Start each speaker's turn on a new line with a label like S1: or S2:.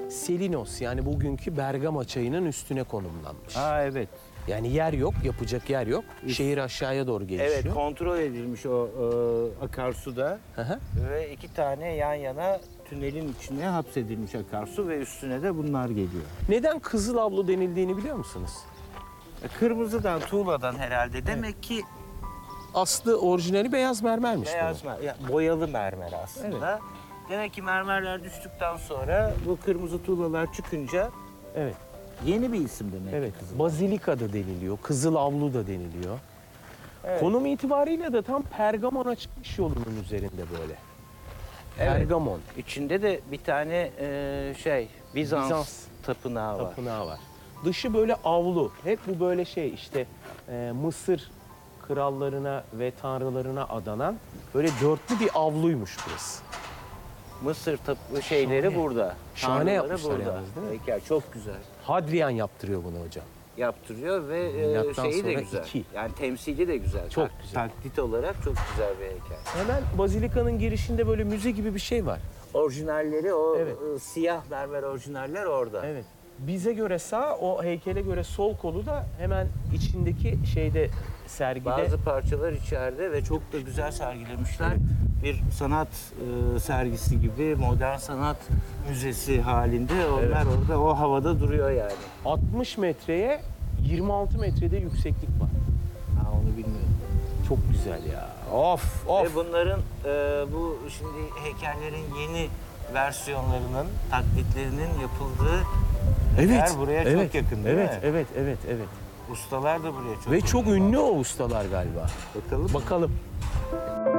S1: Selinos yani bugünkü Bergama çayının üstüne konumlanmış.
S2: Ha evet.
S1: Yani yer yok, yapacak yer yok. Şehir aşağıya doğru gelişiyor.
S2: Evet, kontrol edilmiş o akarsuda.
S1: Hı hı.
S2: Ve 2 tane yan yana tünelin içine hapsedilmiş akarsu ve üstüne de bunlar geliyor.
S1: Neden Kızılavlu denildiğini biliyor musunuz?
S2: Kırmızıdan, tuğladan herhalde. Demek ki
S1: Aslı orijinali beyaz mermermiş
S2: beyaz boyalı mermer aslında. Demek ki mermerler düştükten sonra bu kırmızı tuğlalar çıkınca
S1: Evet.
S2: yeni bir isim demek
S1: Evet.
S2: ki Kızıl.
S1: Bazilika da deniliyor, Kızılavlu da deniliyor.
S2: Evet.
S1: Konum itibariyle de tam Pergamon'a çıkmış yolunun üzerinde böyle.
S2: Evet.
S1: Pergamon
S2: İçinde de bir tane Bizans tapınağı var.
S1: tapınağı var. Dışı böyle avlu. Hep bu böyle şey işte Mısır krallarına ve tanrılarına adanan böyle dörtlü bir avluymuş burası.
S2: Mısır şeyleri
S1: Şahane.
S2: burada.
S1: Şahane
S2: Tanrıları
S1: yapmışlar
S2: burada.
S1: yalnız, değil mi?
S2: Heykel çok güzel.
S1: Hadrian yaptırıyor bunu hocam.
S2: Yaptırıyor ve
S1: Milattan
S2: şeyi de
S1: sonra
S2: güzel.
S1: 2.
S2: Yani temsili de güzel.
S1: Çok güzel.
S2: Taklit olarak çok güzel bir heykel.
S1: Hemen Bazilika'nın girişinde böyle müze gibi bir şey var.
S2: Orijinalleri o
S1: Evet.
S2: siyah mermer orijinaller orada.
S1: Evet. Bize göre sağ, o heykele göre sol kolu da hemen içindeki şeyde sergide.
S2: Bazı parçalar içeride ve çok da güzel sergilemişler.
S1: Evet.
S2: Bir sanat sergisi gibi, modern sanat müzesi halinde onlar
S1: Evet.
S2: orada o havada duruyor yani.
S1: 60 metreye 26 metrede yükseklik var.
S2: Ha, onu bilmiyorum.
S1: Çok güzel ya. Of of.
S2: Ve bunların bu şimdi heykellerin yeni versiyonlarının, taklitlerinin yapıldığı yer buraya
S1: evet,
S2: çok yakın değil
S1: evet,
S2: mi?
S1: Evet, evet, evet.
S2: Ustalar da buraya çok
S1: Ve
S2: yakın.
S1: çok ünlü o ustalar galiba.
S2: Bakalım.
S1: Bakalım.